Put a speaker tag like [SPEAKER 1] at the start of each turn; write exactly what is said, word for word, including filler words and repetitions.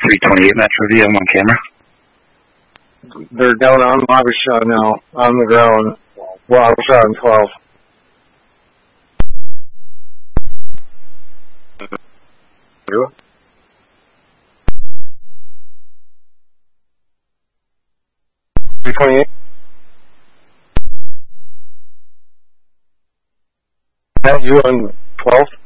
[SPEAKER 1] three twenty-eight Metro D, I'm on camera.
[SPEAKER 2] They're down on lobby shot now, on the ground. Lobby shot in twelve. three twenty-eight. That you on twelve?